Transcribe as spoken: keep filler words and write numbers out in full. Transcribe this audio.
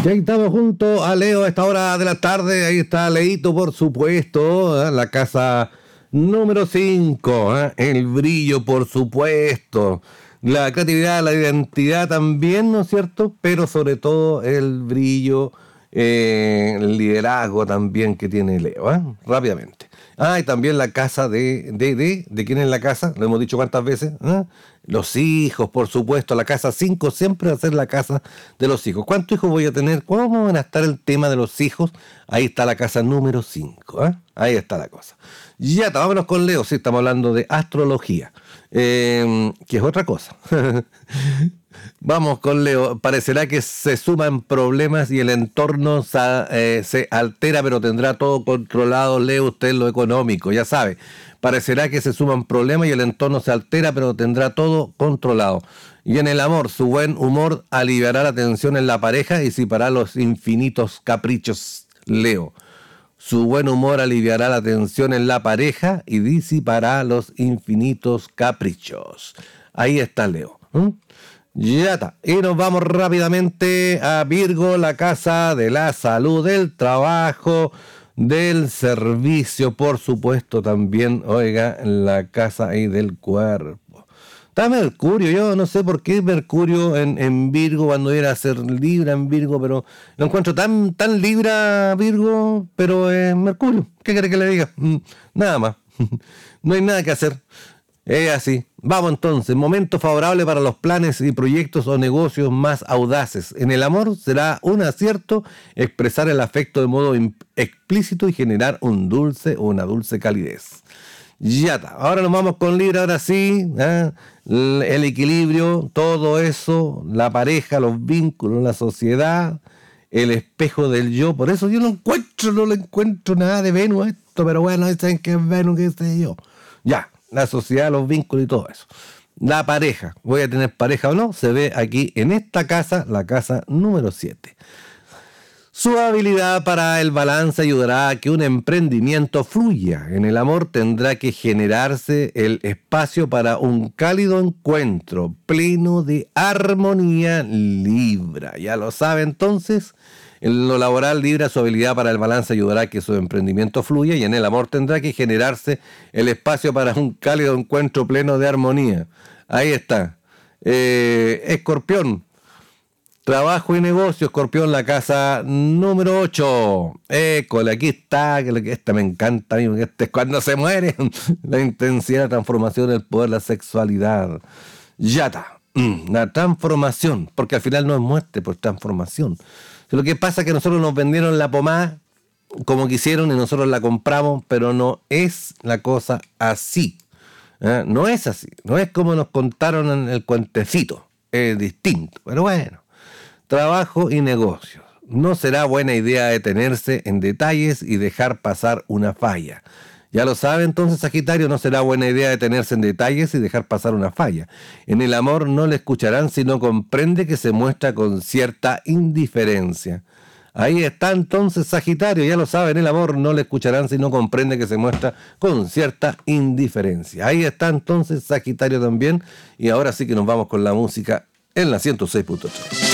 Y ahí estamos junto a Leo a esta hora de la tarde. Ahí está Leito, por supuesto, ¿eh? La casa número cinco, ¿eh? El brillo, por supuesto. La creatividad, la identidad también, ¿no es cierto? Pero sobre todo el brillo, eh, el liderazgo también que tiene Leo, ¿eh? Rápidamente. Ah, y también la casa de, de, de, ¿de quién es la casa? Lo hemos dicho cuántas veces, ¿eh? Los hijos, por supuesto, la casa cinco siempre va a ser la casa de los hijos. ¿Cuántos hijos voy a tener? ¿Cómo van a estar el tema de los hijos? Ahí está la casa número cinco, ¿eh? Ahí está la cosa. Ya, vámonos con Leo, sí, estamos hablando de astrología, eh, que es otra cosa. Vamos con Leo. Parecerá que se suman problemas y el entorno se, eh, se altera, pero tendrá todo controlado. Leo, usted en lo económico, ya sabe. Parecerá que se suman problemas y el entorno se altera, pero tendrá todo controlado. Y en el amor, su buen humor aliviará la tensión en la pareja y disipará los infinitos caprichos. Leo. Su buen humor aliviará la tensión en la pareja y disipará los infinitos caprichos. Ahí está Leo. ¿Mm? Ya está. Y nos vamos rápidamente a Virgo, la casa de la salud, del trabajo, del servicio, por supuesto también, oiga, la casa ahí del cuerpo. Está Mercurio, yo no sé por qué Mercurio en, en Virgo, cuando era a ser Libra en Virgo, pero lo encuentro tan, tan Libra Virgo, pero es Mercurio. ¿Qué quiere que le diga? Nada más. No hay nada que hacer. Es así. Vamos entonces, momento favorable para los planes y proyectos o negocios más audaces. En el amor será un acierto expresar el afecto de modo explícito y generar un dulce o una dulce calidez. Ya está. Ahora nos vamos con Libra, ahora sí, ¿eh? El equilibrio, todo eso, la pareja, los vínculos, la sociedad, el espejo del yo. Por eso yo no encuentro, no le encuentro nada de Venus a esto, pero bueno, saben que es Venus, qué sé yo. Ya. La sociedad, los vínculos y todo eso. La pareja, voy a tener pareja o no, se ve aquí en esta casa, la casa número siete. Su habilidad para el balance ayudará a que un emprendimiento fluya. En el amor tendrá que generarse el espacio para un cálido encuentro pleno de armonía. Libra, ya lo sabe entonces. En lo laboral, Libra, su habilidad para el balance ayudará a que su emprendimiento fluya, y en el amor tendrá que generarse el espacio para un cálido encuentro pleno de armonía. Ahí está. Eh, Escorpión, trabajo y negocio. Escorpión, la casa número ocho. École, aquí está, que esta me encanta a mí, porque este es cuando se muere. La intensidad, la transformación, el poder, la sexualidad. Ya está. La transformación, porque al final no es muerte, por transformación. Lo que pasa es que nosotros nos vendieron la pomada como quisieron y nosotros la compramos, pero no es la cosa así. ¿Eh? No es así. No es como nos contaron en el cuentecito. Es distinto. Pero bueno. Trabajo y negocios. No será buena idea detenerse en detalles y dejar pasar una falla. Ya lo sabe entonces, Sagitario, no será buena idea detenerse en detalles y dejar pasar una falla. En el amor no le escucharán si no comprende que se muestra con cierta indiferencia. Ahí está entonces, Sagitario, ya lo sabe, en el amor no le escucharán si no comprende que se muestra con cierta indiferencia. Ahí está entonces, Sagitario también, y ahora sí que nos vamos con la música en la ciento seis punto tres.